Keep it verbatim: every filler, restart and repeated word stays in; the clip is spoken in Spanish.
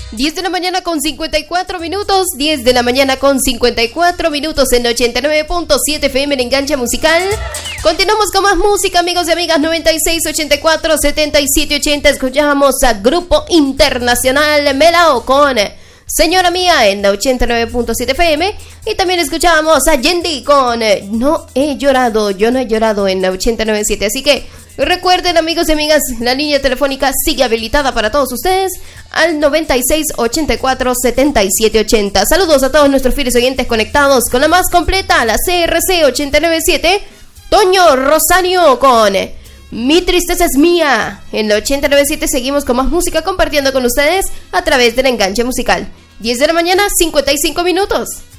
diez de la mañana con cincuenta y cuatro minutos, diez de la mañana con cincuenta y cuatro minutos en ochenta y nueve punto siete F M en Enganche Musical. Continuamos con más música, amigos y amigas. Noventa y seis, ochenta y cuatro, setenta y siete, ochenta. Escuchamos a Grupo Internacional Melao con Señora Mía en ochenta y nueve punto siete F M. Y también escuchábamos a Yendi con No he llorado, yo no he llorado en ochenta y nueve punto siete. Así que recuerden, amigos y amigas, la línea telefónica sigue habilitada para todos ustedes al noventa y seis, ochenta y cuatro, setenta y siete, ochenta. Saludos a todos nuestros fieles oyentes conectados con la más completa, la C R C ochenta y nueve punto siete. Toño Rosario con Mi tristeza es mía. En la ochenta y nueve punto siete seguimos con más música compartiendo con ustedes a través del Enganche Musical. diez de la mañana, cincuenta y cinco minutos.